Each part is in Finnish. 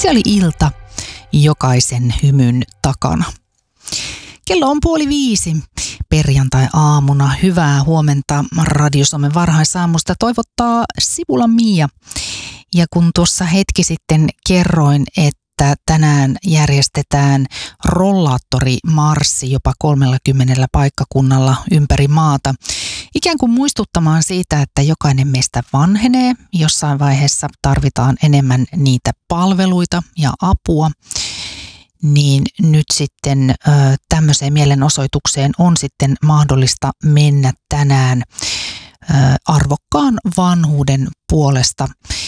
Se oli ilta jokaisen hymyn takana. Kello on 4:30 perjantai-aamuna. Hyvää huomenta Radio Suomen varhaisaamusta toivottaa Sivulan Mia. Ja kun tuossa hetki sitten kerroin, että tänään järjestetään rollaattorimarssi jopa 30 paikkakunnalla ympäri maata, ikään kuin muistuttamaan siitä, että jokainen meistä vanhenee. Jossain vaiheessa tarvitaan enemmän niitä palveluita ja apua. Niin nyt sitten tämmöiseen mielenosoitukseen on sitten mahdollista mennä tänään arvokkaan vanhuuden puolesta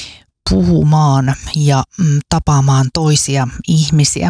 puhumaan ja tapaamaan toisia ihmisiä.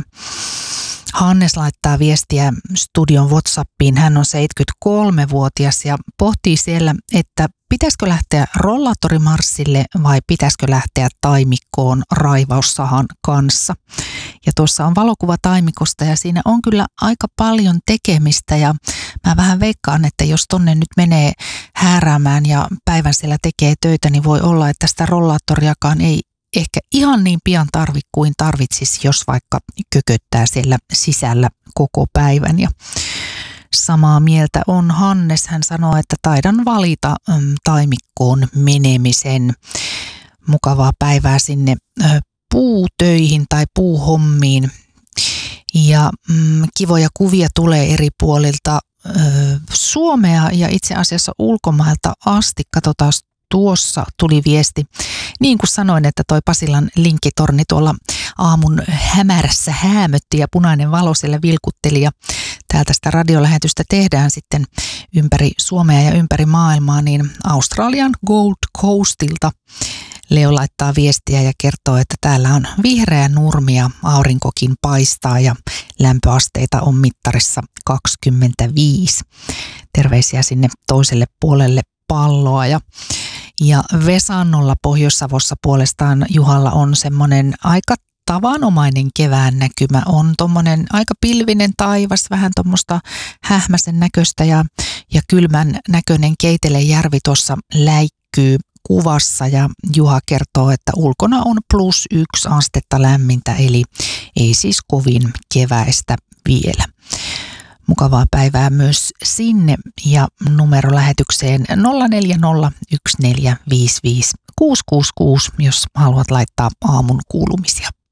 Hannes laittaa viestiä studion WhatsAppiin. Hän on 73-vuotias ja pohtii siellä, että pitäisikö lähteä rollaattorimarssille vai pitäisikö lähteä taimikkoon raivaussahan kanssa. Ja tuossa on valokuva taimikosta ja siinä on kyllä aika paljon tekemistä ja mä vähän veikkaan, että jos tonne nyt menee hääräämään ja päivän siellä tekee töitä, niin voi olla, että sitä rollaattoriakaan ei ehkä ihan niin pian kuin tarvitsisi, jos vaikka kököttää siellä sisällä koko päivän. Ja samaa mieltä on Hannes. Hän sanoo, että taidan valita taimikkoon menemisen. Mukavaa päivää sinne puutöihin tai puuhommiin. Ja kivoja kuvia tulee eri puolilta Suomea ja itse asiassa ulkomailta asti. Katsotaan, tuossa tuli viesti. Niin kuin sanoin, että toi Pasilan linkkitorni tuolla aamun hämärässä häämötti ja punainen valo siellä vilkutteli. Ja täältä sitä radiolähetystä tehdään sitten ympäri Suomea ja ympäri maailmaa, niin Australian Gold Coastilta Leo laittaa viestiä ja kertoo, että täällä on vihreä nurmi ja aurinkokin paistaa ja lämpöasteita on mittarissa 25. Terveisiä sinne toiselle puolelle palloa. Ja Vesannolla Pohjois-Savossa puolestaan Juhalla on semmoinen aika tavanomainen kevään näkymä. On tommonen aika pilvinen taivas, vähän tommoista hähmäsen näköistä ja kylmän näköinen Keitelejärvi tuossa läikkyy kuvassa ja Juha kertoo, että ulkona on +1 astetta lämmintä, eli ei siis kovin keväistä vielä. Mukavaa päivää myös sinne ja numerolähetykseen 0401455666, jos haluat laittaa aamun kuulumisia.